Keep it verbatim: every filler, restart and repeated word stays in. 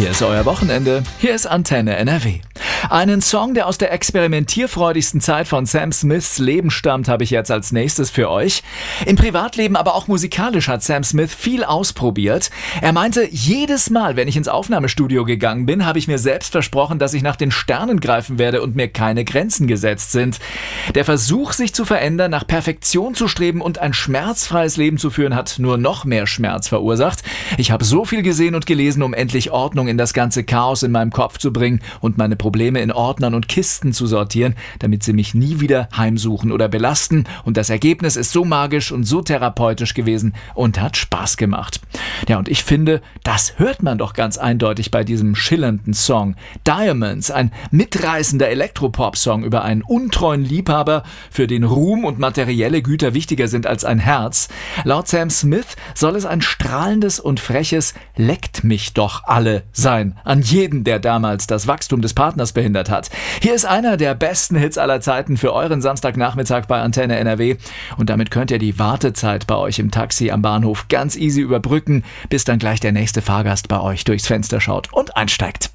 Hier ist euer Wochenende. Hier ist Antenne N R W. Einen Song, der aus der experimentierfreudigsten Zeit von Sam Smiths Leben stammt, habe ich jetzt als nächstes für euch. Im Privatleben, aber auch musikalisch hat Sam Smith viel ausprobiert. Er meinte, jedes Mal, wenn ich ins Aufnahmestudio gegangen bin, habe ich mir selbst versprochen, dass ich nach den Sternen greifen werde und mir keine Grenzen gesetzt sind. Der Versuch, sich zu verändern, nach Perfektion zu streben und ein schmerzfreies Leben zu führen, hat nur noch mehr Schmerz verursacht. Ich habe so viel gesehen und gelesen, um endlich Ordnung in das ganze Chaos in meinem Kopf zu bringen und meine Probleme in Ordnern und Kisten zu sortieren, damit sie mich nie wieder heimsuchen oder belasten. Und das Ergebnis ist so magisch und so therapeutisch gewesen und hat Spaß gemacht. Ja, und ich finde, das hört man doch ganz eindeutig bei diesem schillernden Song. Diamonds, ein mitreißender Elektropop-Song über einen untreuen Liebhaber, für den Ruhm und materielle Güter wichtiger sind als ein Herz. Laut Sam Smith soll es ein strahlendes und freches "Leckt mich doch alle" sein, an jeden, der damals das Wachstum des Partners behindert hat. Hier ist einer der besten Hits aller Zeiten für euren Samstagnachmittag bei Antenne N R W. Und damit könnt ihr die Wartezeit bei euch im Taxi am Bahnhof ganz easy überbrücken, bis dann gleich der nächste Fahrgast bei euch durchs Fenster schaut und einsteigt.